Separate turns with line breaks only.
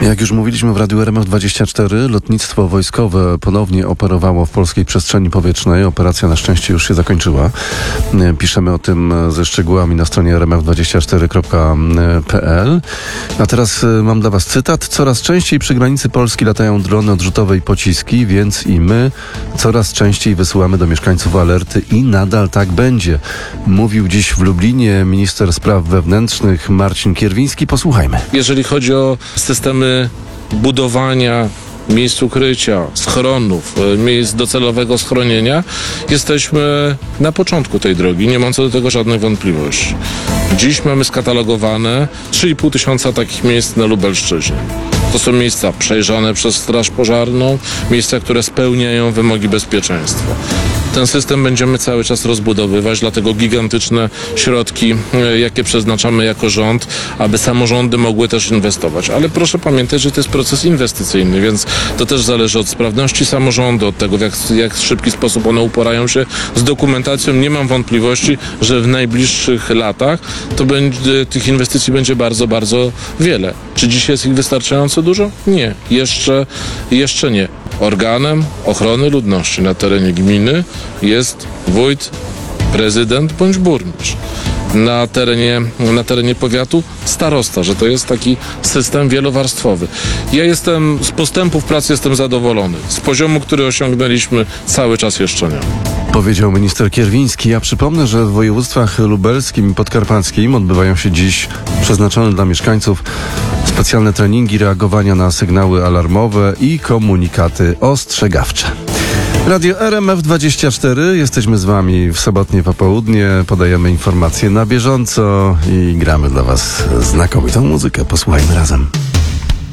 Jak już mówiliśmy w Radiu RMF24, lotnictwo wojskowe ponownie operowało w polskiej przestrzeni powietrznej. Operacja na szczęście już się zakończyła. Piszemy o tym ze szczegółami na stronie rmf24.pl. A teraz mam dla Was cytat. Coraz częściej przy granicy Polski latają drony odrzutowe i pociski, więc i my coraz częściej wysyłamy do mieszkańców alerty i nadal tak będzie. Mówił dziś w Lublinie minister spraw wewnętrznych Marcin Kierwiński. Posłuchajmy.
Jeżeli chodzi o systemy budowania miejsc ukrycia, schronów, miejsc docelowego schronienia, jesteśmy na początku tej drogi, nie mam co do tego żadnej wątpliwości. Dziś mamy skatalogowane 3,5 tysiąca takich miejsc na Lubelszczyźnie. To są miejsca przejrzane przez Straż Pożarną, miejsca, które spełniają wymogi bezpieczeństwa. Ten system będziemy cały czas rozbudowywać, dlatego gigantyczne środki, jakie przeznaczamy jako rząd, aby samorządy mogły też inwestować. Ale proszę pamiętać, że to jest proces inwestycyjny, więc to też zależy od sprawności samorządu, od tego, w jak szybki sposób one uporają się z dokumentacją. Nie mam wątpliwości, że w najbliższych latach tych inwestycji będzie bardzo, bardzo wiele. Czy dzisiaj jest ich wystarczająco dużo? Nie. Jeszcze nie. Organem ochrony ludności na terenie gminy jest wójt, prezydent bądź burmistrz. Na terenie powiatu starosta, że to jest taki system wielowarstwowy. Ja z postępów pracy jestem zadowolony. Z poziomu, który osiągnęliśmy, cały czas jeszcze nie.
Powiedział minister Kierwiński. Ja przypomnę, że w województwach lubelskim i podkarpackim odbywają się dziś przeznaczone dla mieszkańców specjalne treningi reagowania na sygnały alarmowe i komunikaty ostrzegawcze. Radio RMF24. Jesteśmy z Wami w sobotnie popołudnie. Podajemy informacje na bieżąco i gramy dla Was znakomitą muzykę. Posłuchajmy razem.